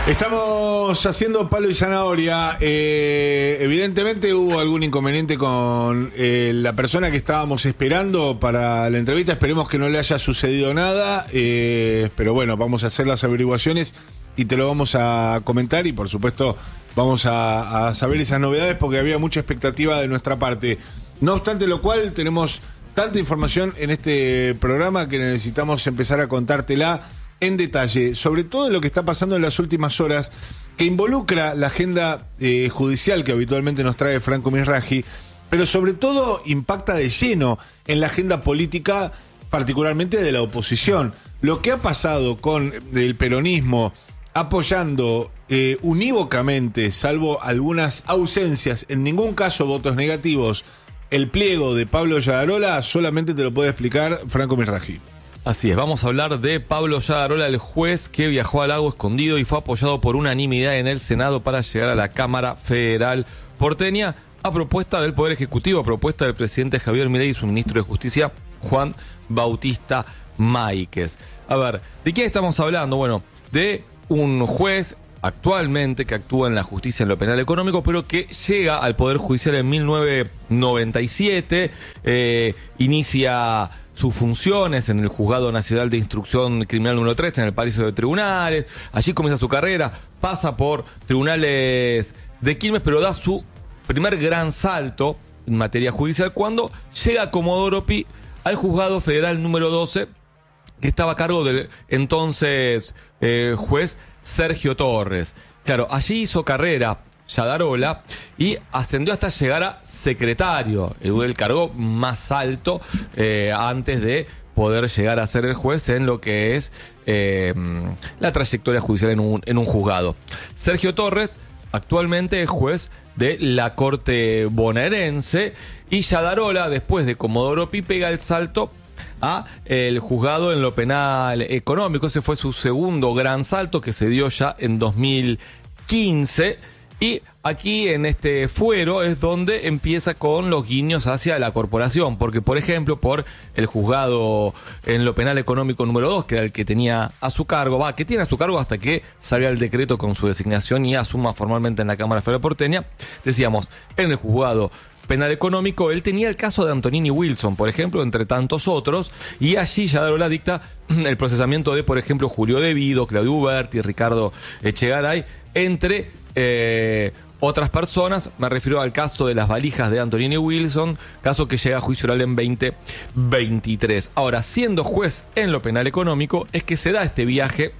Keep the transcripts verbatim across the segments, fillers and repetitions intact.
Estamos haciendo palo y zanahoria. Eh, evidentemente hubo algún inconveniente con eh, la persona que estábamos esperando para la entrevista. Esperemos que no le haya sucedido nada. Eh, pero bueno, vamos a hacer las averiguaciones y te lo vamos a comentar. Y por supuesto vamos a, a saber esas novedades porque había mucha expectativa de nuestra parte. No obstante lo cual, tenemos tanta información en este programa que necesitamos empezar a contártela en detalle, sobre todo lo que está pasando en las últimas horas, que involucra la agenda eh, judicial que habitualmente nos trae Franco Misraji, pero sobre todo impacta de lleno en la agenda política, particularmente de la oposición. Lo que ha pasado con el peronismo apoyando eh, unívocamente, salvo algunas ausencias, en ningún caso votos negativos, el pliego de Pablo Yadarola, solamente te lo puede explicar Franco Misraji. Así es, vamos a hablar de Pablo Yadarola, el juez que viajó al Lago Escondido y fue apoyado por unanimidad en el Senado para llegar a la Cámara Federal porteña a propuesta del Poder Ejecutivo, a propuesta del presidente Javier Milei y su ministro de Justicia, Juan Bautista Máiquez. A ver, ¿de quién estamos hablando? Bueno, de un juez actualmente que actúa en la justicia en lo penal económico, pero que llega al Poder Judicial en mil novecientos noventa y siete, eh, inicia sus funciones en el Juzgado Nacional de Instrucción Criminal número tres, en el Palacio de Tribunales. Allí comienza su carrera, pasa por tribunales de Quilmes, pero da su primer gran salto en materia judicial cuando llega a Comodoro Pi al Juzgado Federal número doce, que estaba a cargo del entonces eh, juez Sergio Torres. Claro, allí hizo carrera Yadarola y ascendió hasta llegar a secretario, el, el cargo más alto eh, antes de poder llegar a ser el juez en lo que es eh, la trayectoria judicial en un, en un juzgado. Sergio Torres actualmente es juez de la Corte bonaerense y Yadarola, después de Comodoro Pi, pega el salto a el juzgado en lo penal económico. Ese fue su segundo gran salto, que se dio ya en dos mil quince. Y aquí en este fuero es donde empieza con los guiños hacia la corporación, porque por ejemplo por el juzgado en lo penal económico número dos, que era el que tenía a su cargo, va, que tiene a su cargo hasta que salga el decreto con su designación y asuma formalmente en la Cámara Federal porteña, decíamos, en el juzgado penal económico, él tenía el caso de Antonini Wilson, por ejemplo, entre tantos otros, y allí Yadarola dicta el procesamiento de, por ejemplo, Julio Devido, Claudio Uberti, Ricardo Echegaray, entre eh, otras personas. Me refiero al caso de las valijas de Antonini Wilson, caso que llega a juicio oral en veinte veintitrés. Ahora, siendo juez en lo penal económico, es que se da este viaje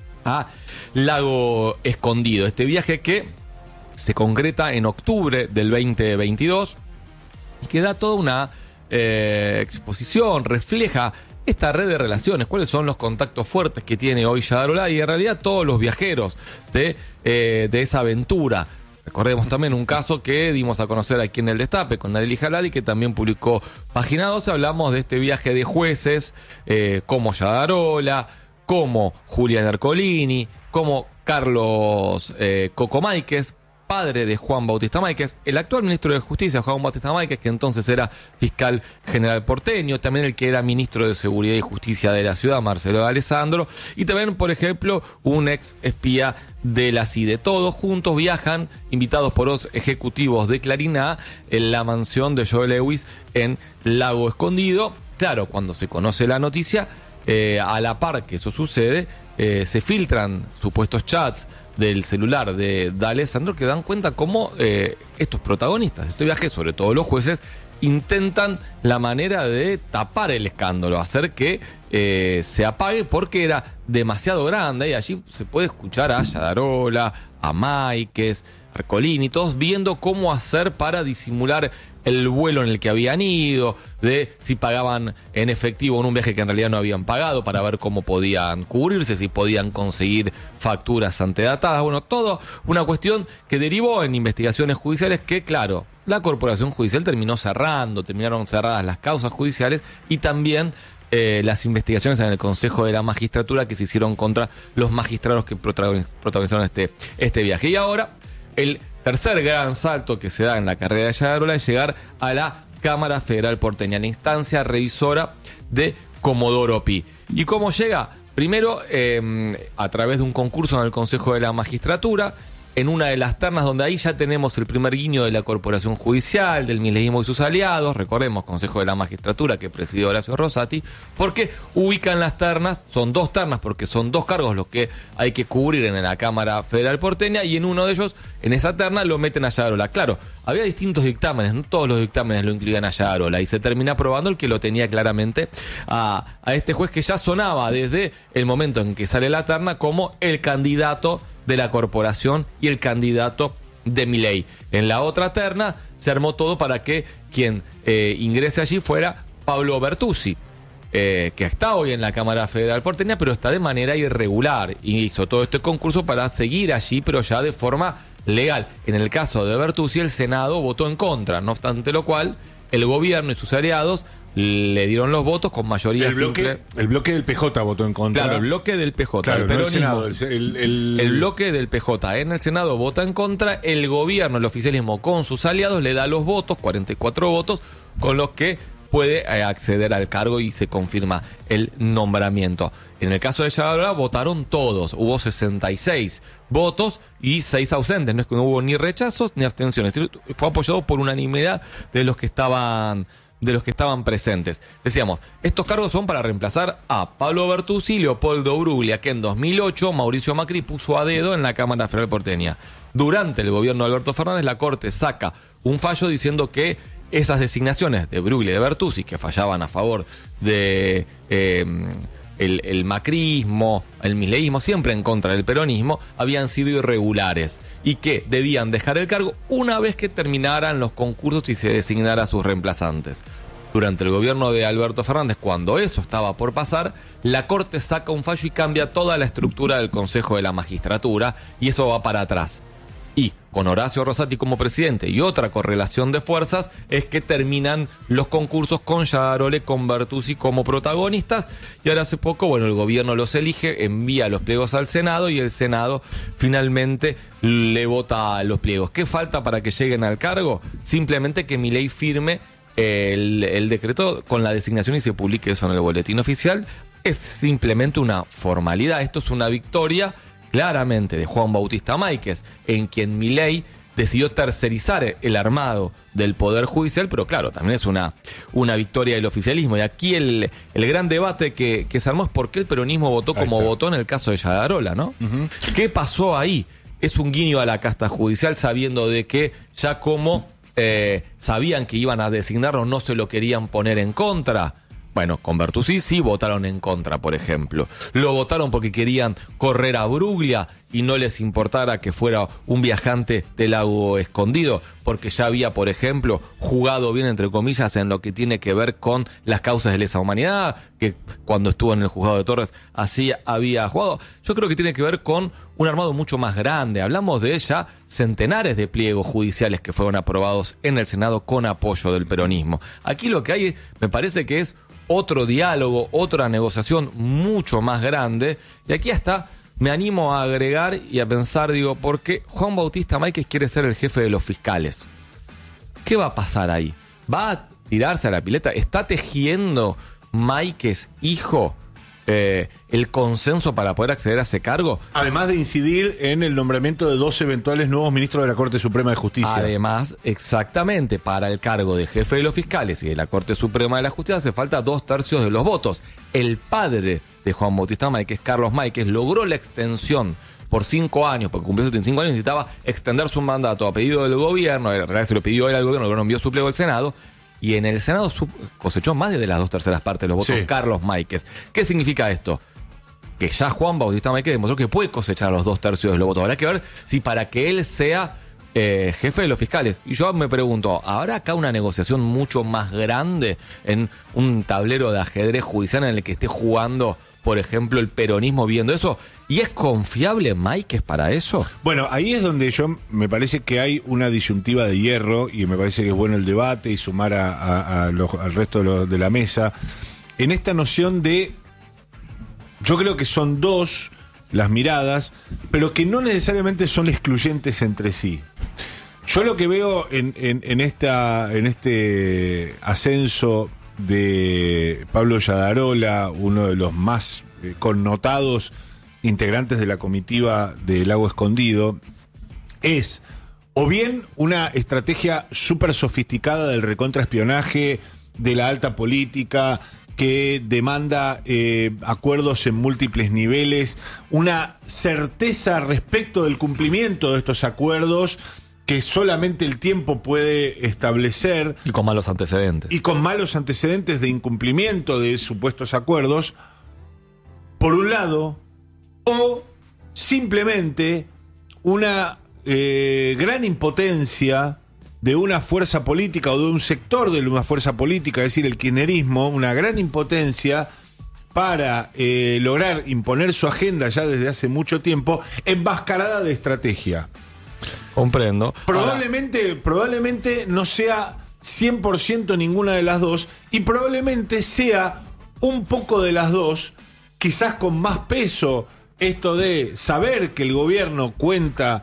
a Lago Escondido, este viaje que se concreta en octubre del veinte veintidós y que da toda una eh, exposición, refleja esta red de relaciones, cuáles son los contactos fuertes que tiene hoy Yadarola y en realidad todos los viajeros de, eh, de esa aventura. Recordemos también un caso que dimos a conocer aquí en El Destape con Nareli Jaladi, que también publicó Página doce. Hablamos de este viaje de jueces eh, como Yadarola, como Julián Ercolini, como Carlos eh, Coco Máiquez, padre de Juan Bautista Máiquez, el actual ministro de Justicia, Juan Bautista Máiquez, que entonces era fiscal general porteño, también el que era ministro de Seguridad y Justicia de la ciudad, Marcelo Alessandro, y también, por ejemplo, un ex espía de la C I D E. Todos juntos viajan, invitados por los ejecutivos de Clarín A, en la mansión de Joe Lewis en Lago Escondido. Claro, cuando se conoce la noticia, eh, a la par que eso sucede, eh, se filtran supuestos chats del celular de, de Alessandro que dan cuenta cómo eh, estos protagonistas de este viaje, sobre todo los jueces, intentan la manera de tapar el escándalo, hacer que eh, se apague porque era demasiado grande, y allí se puede escuchar a Yadarola, a Máiquez, a Ercolini, todos viendo cómo hacer para disimular el vuelo en el que habían ido, de si pagaban en efectivo en un viaje que en realidad no habían pagado, para ver cómo podían cubrirse, si podían conseguir facturas antedatadas. Bueno, todo una cuestión que derivó en investigaciones judiciales que, claro, la corporación judicial terminó cerrando, terminaron cerradas las causas judiciales y también eh, las investigaciones en el Consejo de la Magistratura que se hicieron contra los magistrados que protagonizaron este, este viaje. Y ahora, el tercer gran salto que se da en la carrera de Yadarola es llegar a la Cámara Federal porteña, la instancia revisora de Comodoro Pi. ¿Y cómo llega? Primero, eh, a través de un concurso en el Consejo de la Magistratura, en una de las ternas donde ahí ya tenemos el primer guiño de la corporación judicial, del mileísmo y sus aliados, recordemos, Consejo de la Magistratura que presidió Horacio Rosati, porque ubican las ternas, son dos ternas porque son dos cargos los que hay que cubrir en la Cámara Federal Porteña, y en uno de ellos, en esa terna, lo meten a Yadarola. Claro, había distintos dictámenes, no todos los dictámenes lo incluían a Yadarola, y se termina aprobando el que lo tenía claramente a, a este juez que ya sonaba desde el momento en que sale la terna como el candidato de la corporación y el candidato de Milei. En la otra terna se armó todo para que quien eh, ingrese allí fuera Pablo Bertuzzi, eh, que está hoy en la Cámara Federal Porteña, pero está de manera irregular, y hizo todo este concurso para seguir allí, pero ya de forma legal. En el caso de Bertuzzi, el Senado votó en contra, no obstante lo cual, el gobierno y sus aliados le dieron los votos con mayoría el bloque, simple. El bloque del P J votó en contra. Claro, el bloque del P J. Claro, el, no el peronismo, Senado. El, el, el bloque del P J en el Senado vota en contra. El gobierno, el oficialismo con sus aliados le da los votos, cuarenta y cuatro votos, con los que puede eh, acceder al cargo y se confirma el nombramiento. En el caso de Yadarola votaron todos, hubo sesenta y seis votos y seis ausentes, no es que no hubo ni rechazos ni abstenciones, fue apoyado por unanimidad de los que estaban de los que estaban presentes. Decíamos, estos cargos son para reemplazar a Pablo Bertuzzi y Leopoldo Bruglia, que en dos mil ocho Mauricio Macri puso a dedo en la Cámara Federal Porteña. Durante el gobierno de Alberto Fernández, la Corte saca un fallo diciendo que esas designaciones de Bruglia y de Bertuzzi, que fallaban a favor de eh, el, el macrismo, el mileísmo, siempre en contra del peronismo, habían sido irregulares y que debían dejar el cargo una vez que terminaran los concursos y se designara a sus reemplazantes. Durante el gobierno de Alberto Fernández, cuando eso estaba por pasar, la Corte saca un fallo y cambia toda la estructura del Consejo de la Magistratura, y eso va para atrás. Y con Horacio Rosati como presidente y otra correlación de fuerzas es que terminan los concursos con Yadarola y con Bertuzzi como protagonistas, y ahora hace poco, bueno, el gobierno los elige, envía los pliegos al Senado y el Senado finalmente le vota los pliegos. ¿Qué falta para que lleguen al cargo? Simplemente que Milei firme el, el decreto con la designación y se publique eso en el boletín oficial. Es simplemente una formalidad, esto es una victoria claramente de Juan Bautista Máiquez, en quien Milei decidió tercerizar el armado del Poder Judicial, pero claro, también es una, una victoria del oficialismo. Y aquí el, el gran debate que, que se armó es por qué el peronismo votó como votó en el caso de Yadarola, ¿no? Uh-huh. ¿Qué pasó ahí? Es un guiño a la casta judicial, sabiendo de que ya como eh, sabían que iban a designarlo, no se lo querían poner en contra. Bueno, con Bertuzzi sí votaron en contra, por ejemplo. Lo votaron porque querían correr a Bruglia y no les importara que fuera un viajante del Lago Escondido, porque ya había, por ejemplo, jugado bien, entre comillas, en lo que tiene que ver con las causas de lesa humanidad, que cuando estuvo en el juzgado de Torres así había jugado. Yo creo que tiene que ver con un armado mucho más grande. Hablamos de ya centenares de pliegos judiciales que fueron aprobados en el Senado con apoyo del peronismo. Aquí lo que hay, me parece que es otro diálogo, otra negociación mucho más grande. Y aquí hasta me animo a agregar y a pensar, digo, ¿por qué Juan Bautista Máiquez quiere ser el jefe de los fiscales? ¿Qué va a pasar ahí? ¿Va a tirarse a la pileta? ¿Está tejiendo Máiquez, hijo, eh, el consenso para poder acceder a ese cargo? Además de incidir en el nombramiento de dos eventuales nuevos ministros de la Corte Suprema de Justicia. Además, exactamente, para el cargo de jefe de los fiscales y de la Corte Suprema de la Justicia hace falta dos tercios de los votos. El padre de Juan Bautista Máiquez, Carlos Máiquez, logró la extensión por cinco años, porque cumplió setenta y cinco años, necesitaba extender su mandato a pedido del gobierno, en realidad se lo pidió él al gobierno, el gobierno envió su pliego al Senado, y en el Senado cosechó más de las dos terceras partes de los votos, sí. Carlos Máiquez. ¿Qué significa esto? Que ya Juan Bautista Máiquez demostró que puede cosechar los dos tercios de los votos. Habrá que ver si para que él sea eh, jefe de los fiscales. Y yo me pregunto, ¿habrá acá una negociación mucho más grande en un tablero de ajedrez judicial en el que esté jugando, por ejemplo, el peronismo viendo eso? ¿Y es confiable Máiquez para eso? Bueno, ahí es donde yo me parece que hay una disyuntiva de hierro, y me parece que es bueno el debate y sumar a, a, a los, al resto de, lo, de la mesa en esta noción de... Yo creo que son dos las miradas, pero que no necesariamente son excluyentes entre sí. Yo lo que veo en, en, en, esta, en este ascenso de Pablo Yadarola, uno de los más eh, connotados integrantes de la comitiva del Lago Escondido, es o bien una estrategia súper sofisticada del recontraespionaje, de la alta política, que demanda eh, acuerdos en múltiples niveles, una certeza respecto del cumplimiento de estos acuerdos que solamente el tiempo puede establecer. Y con malos antecedentes. Y con malos antecedentes de incumplimiento de supuestos acuerdos, por un lado, o simplemente una eh, gran impotencia de una fuerza política o de un sector de una fuerza política, es decir, el kirchnerismo, una gran impotencia para eh, lograr imponer su agenda ya desde hace mucho tiempo, enmascarada de estrategia. Comprendo. Probablemente, Ahora, probablemente no sea cien por ciento ninguna de las dos, y probablemente sea un poco de las dos, quizás con más peso esto de saber que el gobierno cuenta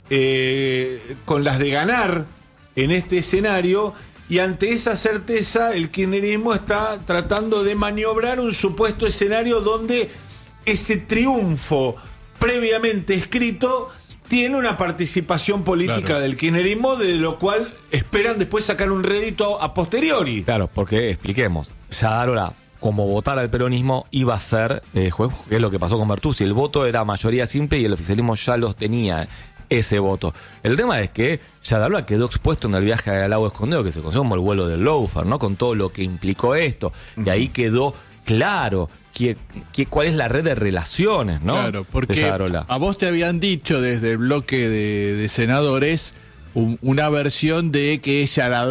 eh, con las de ganar en este escenario, y ante esa certeza el kirchnerismo está tratando de maniobrar un supuesto escenario donde ese triunfo previamente escrito tiene una participación política claro. del kirchnerismo, de lo cual esperan después sacar un rédito a posteriori. Claro, porque expliquemos, Sadarola, como votar al peronismo, iba a ser, eh, juez, que es lo que pasó con Bertuzzi, el voto era mayoría simple y el oficialismo ya los tenía, ese voto. El tema es que Sadarola quedó expuesto en el viaje al Lago Escondido, que se conoció como el vuelo del Lawfare, ¿no? Con todo lo que implicó esto. Y ahí quedó claro que, que cuál es la red de relaciones, ¿no? Claro, porque a vos te habían dicho desde el bloque de, de senadores un, una versión de que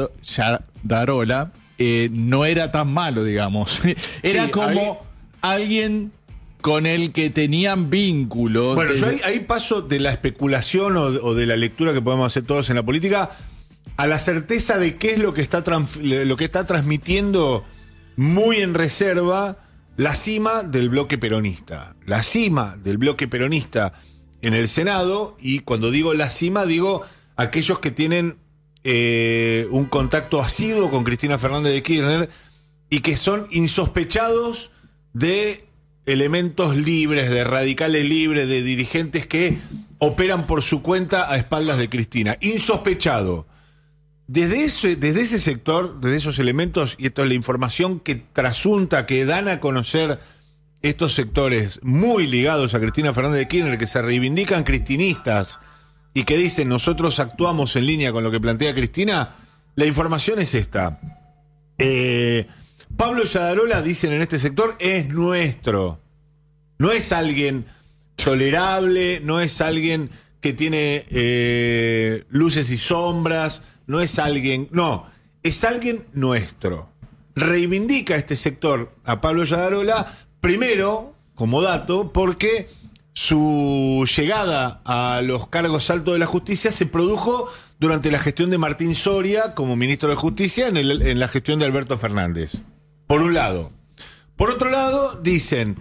Sadarola eh, no era tan malo, digamos. Era sí, como ahí... alguien con el que tenían vínculos. Bueno, desde... yo ahí, ahí paso de la especulación o, o de la lectura que podemos hacer todos en la política a la certeza de qué es lo que está, trans, lo que está transmitiendo muy en reserva la cima del bloque peronista. La cima del bloque peronista en el Senado, y cuando digo la cima, digo aquellos que tienen eh, un contacto asiduo con Cristina Fernández de Kirchner y que son insospechados de elementos libres, de radicales libres, de dirigentes que operan por su cuenta a espaldas de Cristina. Insospechado. Desde ese, desde ese sector, desde esos elementos, y esto es la información que trasunta, que dan a conocer estos sectores muy ligados a Cristina Fernández de Kirchner, que se reivindican cristinistas y que dicen nosotros actuamos en línea con lo que plantea Cristina, la información es esta. Eh... Pablo Sadarola, dicen en este sector, es nuestro. No es alguien tolerable, no es alguien que tiene eh, luces y sombras, no es alguien... No, es alguien nuestro. Reivindica este sector a Pablo Sadarola, primero, como dato, porque su llegada a los cargos altos de la justicia se produjo durante la gestión de Martín Soria como ministro de Justicia en, el, en la gestión de Alberto Fernández. Por un lado. Por otro lado, dicen,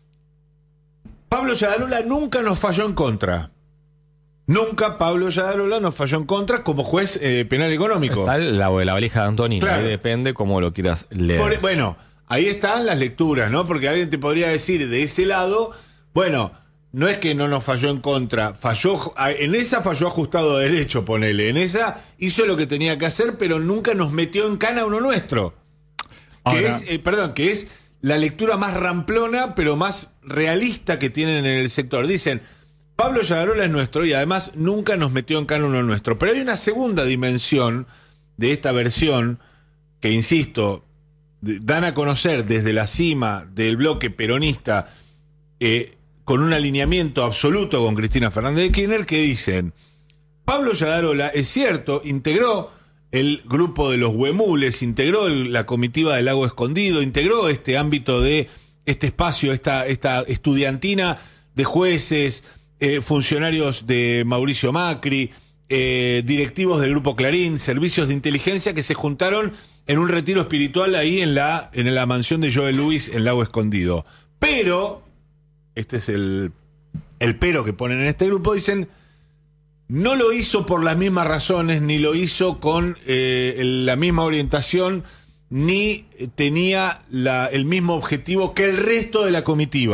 Pablo Sadarola nunca nos falló en contra. Nunca Pablo Sadarola nos falló en contra como juez eh, penal económico. Está la, la valija de Antonino, claro. Ahí depende cómo lo quieras leer. Por, bueno, ahí están las lecturas, ¿no? Porque alguien te podría decir de ese lado, bueno, no es que no nos falló en contra, falló, en esa falló ajustado a derecho, ponele. En esa hizo lo que tenía que hacer, pero nunca nos metió en cana uno nuestro. Que Ahora. es, eh, perdón, que es la lectura más ramplona, pero más realista que tienen en el sector. Dicen, Pablo Sadarola es nuestro y además nunca nos metió en cana uno nuestro. Pero hay una segunda dimensión de esta versión que, insisto, dan a conocer desde la cima del bloque peronista eh, con un alineamiento absoluto con Cristina Fernández de Kirchner, que dicen, Pablo Sadarola, es cierto, integró el grupo de los huemules, integró el, la comitiva del Lago Escondido, integró este ámbito de este espacio, esta, esta estudiantina de jueces, eh, funcionarios de Mauricio Macri, eh, directivos del Grupo Clarín, servicios de inteligencia que se juntaron en un retiro espiritual ahí en la, en la mansión de Joel Luis en Lago Escondido. Pero, este es el, el pero que ponen en este grupo, dicen, no lo hizo por las mismas razones, ni lo hizo con eh, la misma orientación, ni tenía la, el mismo objetivo que el resto de la comitiva.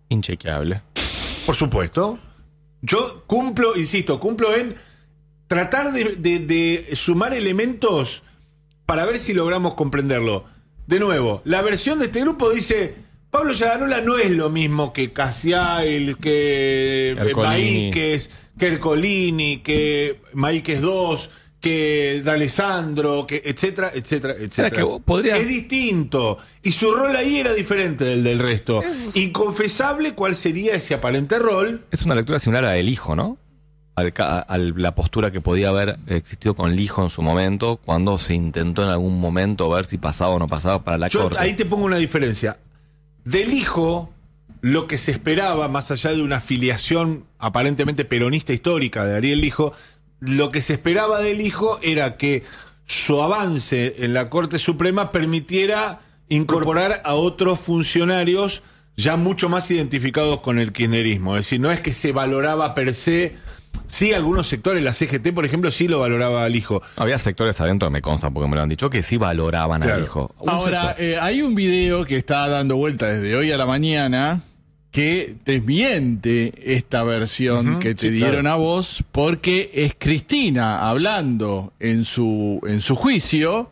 Inchequeable. Por supuesto. Yo cumplo, insisto, cumplo en tratar de, de, de sumar elementos para ver si logramos comprenderlo. De nuevo, la versión de este grupo dice: Pablo Yadarola no es lo mismo que Casiael, que Maíquez, que Ercolini, que Maíquez dos, que D'Alessandro, que etcétera, etcétera, etcétera. Que podría... Es distinto. Y su rol ahí era diferente del del resto. Es... Inconfesable cuál sería ese aparente rol. Es una lectura similar a El Hijo, ¿no? Al, a, a la postura que podía haber existido con Lijo en su momento, cuando se intentó en algún momento ver si pasaba o no pasaba para la Yo corte. Ahí te pongo una diferencia. Del Hijo, lo que se esperaba, más allá de una afiliación aparentemente peronista histórica de Ariel Lijo, lo que se esperaba del Hijo era que su avance en la Corte Suprema permitiera incorporar a otros funcionarios ya mucho más identificados con el kirchnerismo. Es decir, no es que se valoraba per se. Sí, algunos sectores, la C G T, por ejemplo, sí lo valoraba al Hijo. Había sectores adentro, me consta, porque me lo han dicho, que sí valoraban claro. al Hijo. Un Ahora, eh, hay un video que está dando vuelta desde hoy a la mañana que desmiente esta versión uh-huh, que te sí, dieron claro. a vos, porque es Cristina hablando en su, en su juicio,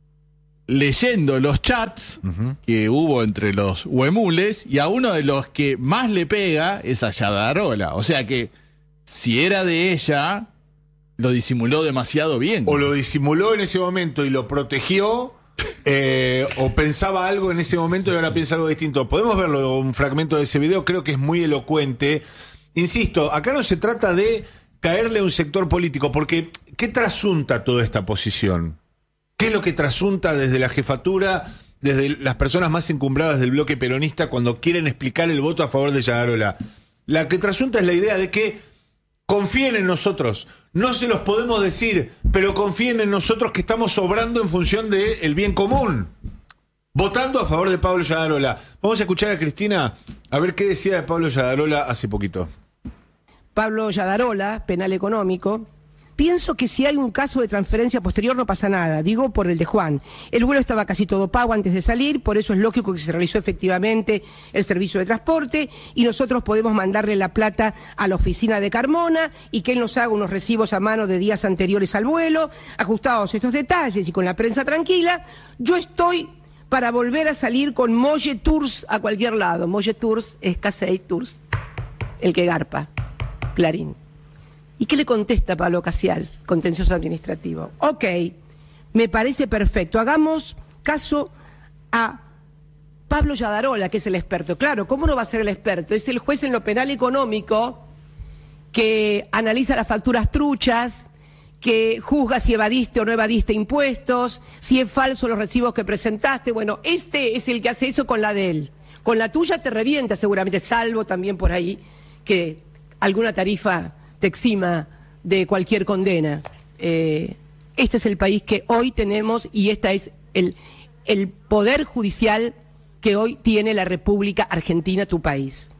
leyendo los chats uh-huh. que hubo entre los huemules, y a uno de los que más le pega es a Yadarola. O sea que si era de ella, lo disimuló demasiado bien. O lo disimuló en ese momento y lo protegió, eh, o pensaba algo en ese momento y ahora piensa algo distinto. Podemos verlo, un fragmento de ese video, creo que es muy elocuente. Insisto, acá no se trata de caerle a un sector político, porque ¿qué trasunta toda esta posición? ¿Qué es lo que trasunta desde la jefatura, desde las personas más encumbradas del bloque peronista cuando quieren explicar el voto a favor de Yadarola? La que trasunta es la idea de que confíen en nosotros. No se los podemos decir, pero confíen en nosotros que estamos obrando en función del bien común. Votando a favor de Pablo Yadarola. Vamos a escuchar a Cristina a ver qué decía de Pablo Yadarola hace poquito. Pablo Yadarola, penal económico. Pienso que si hay un caso de transferencia posterior no pasa nada, digo por el de Juan. El vuelo estaba casi todo pago antes de salir, por eso es lógico que se realizó efectivamente el servicio de transporte y nosotros podemos mandarle la plata a la oficina de Carmona y que él nos haga unos recibos a mano de días anteriores al vuelo, ajustados estos detalles y con la prensa tranquila. Yo estoy para volver a salir con Molle Tours a cualquier lado. Molle Tours es Casey Tours, el que garpa, Clarín. ¿Y qué le contesta Pablo Casial, contencioso administrativo? Ok, me parece perfecto. Hagamos caso a Pablo Yadarola, que es el experto. Claro, ¿cómo no va a ser el experto? Es el juez en lo penal económico que analiza las facturas truchas, que juzga si evadiste o no evadiste impuestos, si es falso los recibos que presentaste. Bueno, este es el que hace eso con la de él. Con la tuya te revienta seguramente, salvo también por ahí que alguna tarifa te exima de cualquier condena. Eh, este es el país que hoy tenemos y este es el, el poder judicial que hoy tiene la República Argentina, tu país.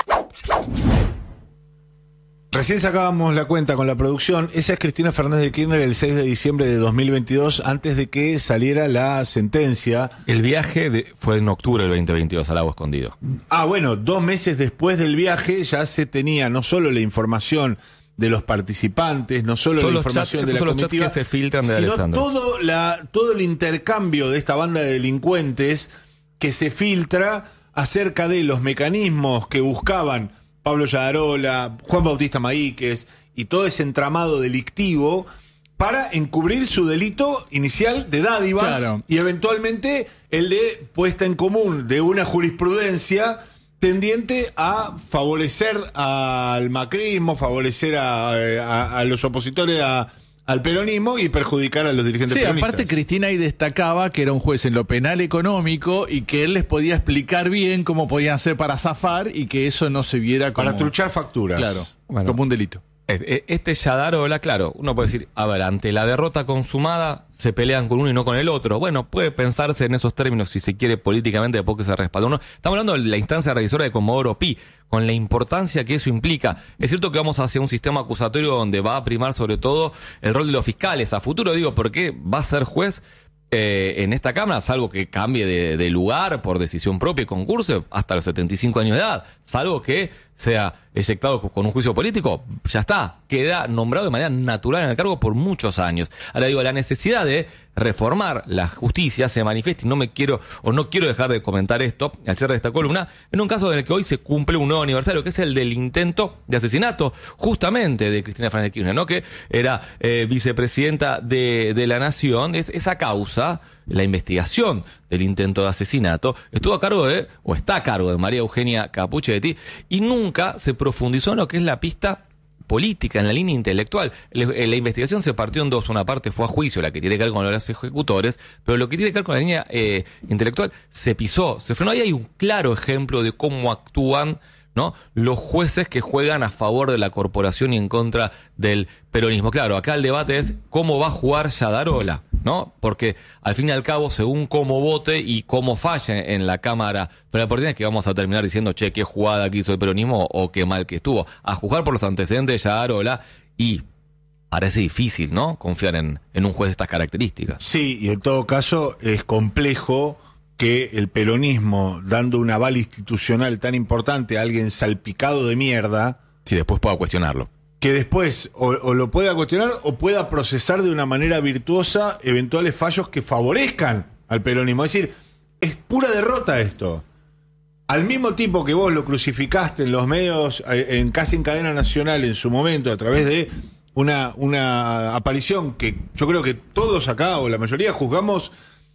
Recién sacábamos la cuenta con la producción. Esa es Cristina Fernández de Kirchner el seis de diciembre de dos mil veintidós, antes de que saliera la sentencia. El viaje de, fue en octubre del veinte veintidós al Lago Escondido. Ah, bueno, dos meses después del viaje ya se tenía no solo la información de los participantes, no solo son la información chats, de la son comitiva, los chats que se filtran de sino Alessandro. todo, la, todo el intercambio de esta banda de delincuentes que se filtra acerca de los mecanismos que buscaban Pablo Yadarola, Juan Bautista Maíquez y todo ese entramado delictivo para encubrir su delito inicial de dádivas claro. y eventualmente el de puesta en común de una jurisprudencia tendiente a favorecer al macrismo, favorecer a, a, a los opositores a, al peronismo y perjudicar a los dirigentes sí, peronistas. Aparte Cristina ahí destacaba que era un juez en lo penal económico y que él les podía explicar bien cómo podían hacer para zafar y que eso no se viera como... Para truchar facturas. Claro, bueno, como un delito. Este Yadarola, claro, uno puede decir, a ver, ante la derrota consumada se pelean con uno y no con el otro. Bueno, puede pensarse en esos términos si se quiere políticamente después que se respalda uno. Estamos hablando de la instancia revisora de Comodoro Pi, con la importancia que eso implica. Es cierto que vamos hacia un sistema acusatorio donde va a primar sobre todo el rol de los fiscales a futuro, digo, porque va a ser juez, eh, en esta Cámara, salvo que cambie de, de lugar por decisión propia y concurso, hasta los setenta y cinco años de edad, salvo que sea eyectado con un juicio político, ya está, queda nombrado de manera natural en el cargo por muchos años. Ahora digo, la necesidad de reformar la justicia se manifiesta, y no me quiero, o no quiero dejar de comentar esto al cierre de esta columna, en un caso en el que hoy se cumple un nuevo aniversario, que es el del intento de asesinato, justamente de Cristina Fernández de Kirchner, ¿no? Que era eh, vicepresidenta de, de la Nación. Es, esa causa, la investigación del intento de asesinato, estuvo a cargo de, o está a cargo de María Eugenia Capuchetti, y nunca se profundizó en lo que es la pista política, en la línea intelectual. La investigación se partió en dos. Una parte fue a juicio, la que tiene que ver con los ejecutores, pero lo que tiene que ver con la línea eh, intelectual se pisó, se frenó. Ahí hay un claro ejemplo de cómo actúan, ¿no?, los jueces que juegan a favor de la corporación y en contra del peronismo. Claro, acá el debate es cómo va a jugar Yadarola, ¿no? Porque al fin y al cabo, según cómo vote y cómo falle en la Cámara Federal Porteña, es que vamos a terminar diciendo, che, qué jugada que hizo el peronismo o qué mal que estuvo. A juzgar por los antecedentes de Yadarola, y parece difícil, ¿no?, confiar en, en un juez de estas características. Sí, y en todo caso es complejo que el peronismo, dando un aval institucional tan importante a alguien salpicado de mierda, si después pueda cuestionarlo, que después o, o lo pueda cuestionar o pueda procesar de una manera virtuosa eventuales fallos que favorezcan al peronismo. Es decir, es pura derrota esto. Al mismo tipo que vos lo crucificaste en los medios, en casi en cadena nacional en su momento, a través de una, una aparición que yo creo que todos acá, o la mayoría, juzgamos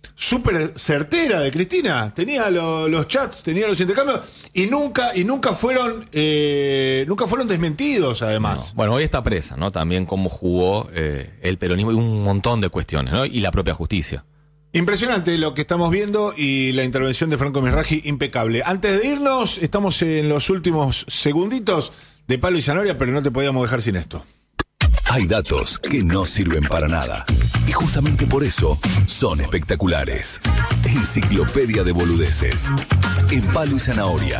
súper certera de Cristina. Tenía lo, los chats, tenía los intercambios, y nunca y nunca fueron eh, nunca fueron desmentidos, además. No. Bueno, hoy está presa, ¿no? También cómo jugó eh, el peronismo y un montón de cuestiones, ¿no? Y la propia justicia. Impresionante lo que estamos viendo, y la intervención de Franco Misraji impecable. Antes de irnos, estamos en los últimos segunditos de Palo y Zanahoria, pero no te podíamos dejar sin esto. Hay datos que no sirven para nada, y justamente por eso son espectaculares. Enciclopedia de boludeces en Palo y Zanahoria.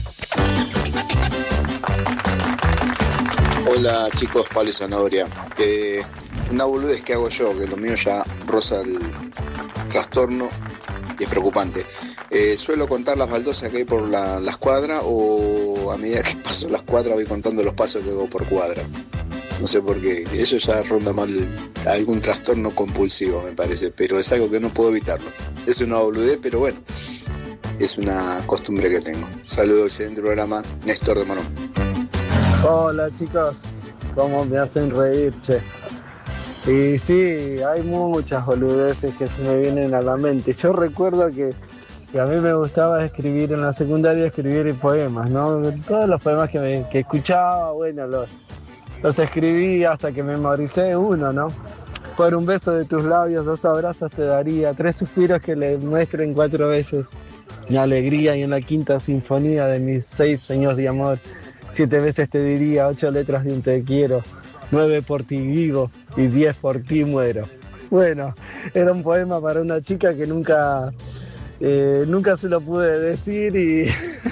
Hola chicos, Palo y Zanahoria. Eh, una boludez que hago yo, que lo mío ya roza el trastorno y es preocupante. Eh, suelo contar las baldosas que hay por la, la escuadra, o a medida que paso la escuadra voy contando los pasos que hago por cuadra. No sé por qué, eso ya ronda mal algún trastorno compulsivo, me parece, pero es algo que no puedo evitarlo. Es una boludez, pero bueno, es una costumbre que tengo. Saludos, excelente programa, Néstor de Marón. Hola chicos, cómo me hacen reír, che. Y sí, hay muchas boludeces que se me vienen a la mente. Yo recuerdo que, que a mí me gustaba escribir en la secundaria, escribir poemas, ¿no? Todos los poemas que, me, que escuchaba, bueno, los... Los escribí hasta que memoricé uno, ¿no? Por un beso de tus labios, dos abrazos te daría, tres suspiros que le muestren cuatro veces mi alegría, y en la quinta sinfonía de mis seis sueños de amor, siete veces te diría, ocho letras de un te quiero, nueve por ti vivo y diez por ti muero. Bueno, era un poema para una chica que nunca... Eh, nunca se lo pude decir y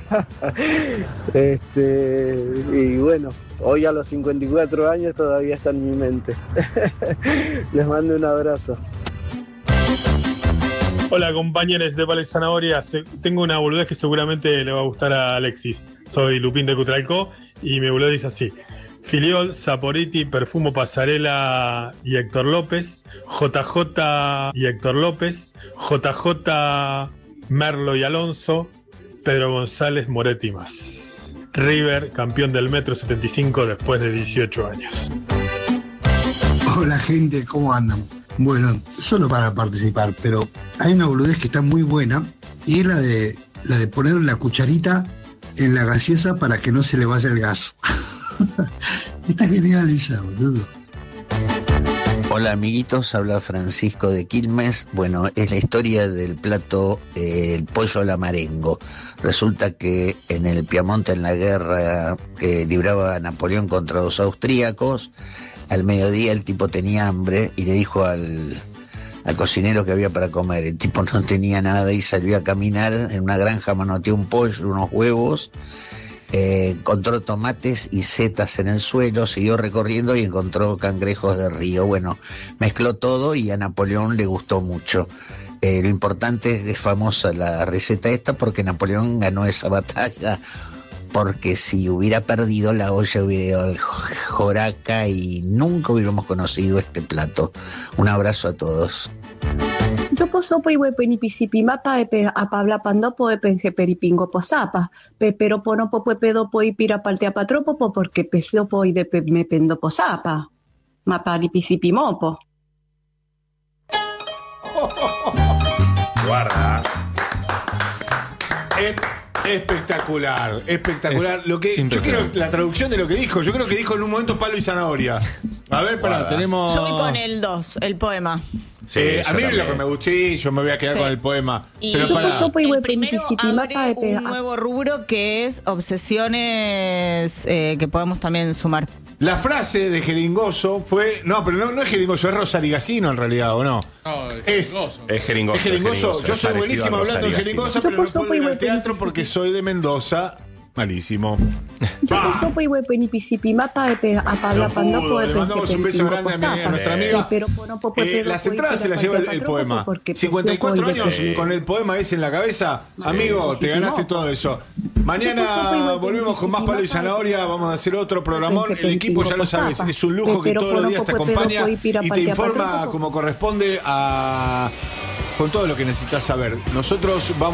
este y bueno, hoy a los cincuenta y cuatro años todavía está en mi mente. Les mando un abrazo. Hola compañeros de Palo y Zanahoria, tengo una boludez que seguramente le va a gustar a Alexis. Soy Lupín de Cutralcó y mi boludez dice así: Filiol, Saporiti, Perfumo Pasarela y Héctor López, J J y Héctor López, J J Merlo y Alonso, Pedro González, Moretti más. River, campeón del Metro setenta y cinco después de dieciocho años. Hola gente, ¿cómo andan? Bueno, solo para participar, pero hay una boludez que está muy buena, y es la de, la de poner la cucharita en la gaseosa para que no se le vaya el gas. Está genial esa, boludo. Hola amiguitos, habla Francisco de Quilmes. Bueno, es la historia del plato eh, el pollo a la marengo. Resulta que en el Piamonte, en la guerra que libraba Napoleón contra los austríacos, al mediodía el tipo tenía hambre y le dijo al, al cocinero que había para comer. El tipo no tenía nada y salió a caminar en una granja, manoteó un pollo, unos huevos, Eh, encontró tomates y setas en el suelo, siguió recorriendo y encontró cangrejos de río. Bueno, mezcló todo y a Napoleón le gustó mucho. Eh, lo importante es famosa la receta esta porque Napoleón ganó esa batalla, porque si hubiera perdido la olla hubiera ido al Joraca y nunca hubiéramos conocido este plato. Un abrazo a todos. Yo poso po iwe peni pisipima pa epe apabla pando po epe peripingo posapa. Pe pero pono po pedo po ipira parte apatropo po porque peso po ide pe me pendo posapa. Ma pari pisipimopo. Guarda. Es espectacular, espectacular. Es lo que yo quiero impresionante. la traducción de lo que dijo. Yo creo que dijo en un momento palo y zanahoria. A ver, pará, Guarda. tenemos. Yo voy con el dos, el poema. Sí, eh, a mí yo lo también. que me gustó, sí, yo me voy a quedar Sí. con el poema. Y Pero Yo pará. poso po iwe el peni primero pisipima pa abre epe un nuevo rubro que es obsesiones eh, que podemos también sumar. La frase de Jeringoso fue. No, pero no, no es Jeringoso, es Rosarigacino en realidad, ¿o no? No, Es- Gozo. Es jeringoso. Es Jeringoso. Yo soy buenísimo hablando de Jeringoso, pero no Yo puedo ir soy al teatro porque soy de Mendoza. Malísimo. Yo Ah. poso po iwe peni pisipima pa epe apabla No pando pudo. po Le epe mandamos un beso grande a, mi- a nuestra amiga. Pero pono po Eh, pedo las po entradas se ipira las lleva el, parte el apatropo poema. porque cincuenta y cuatro peso po años ide pe- con el poema ese en la cabeza. Amigo, te ganaste todo eso. Mañana volvemos con más palo y zanahoria. Vamos a hacer otro programón. El equipo, ya lo sabes, es un lujo que todos los días te acompaña y te informa como corresponde a con todo lo que necesitas saber. Nosotros vamos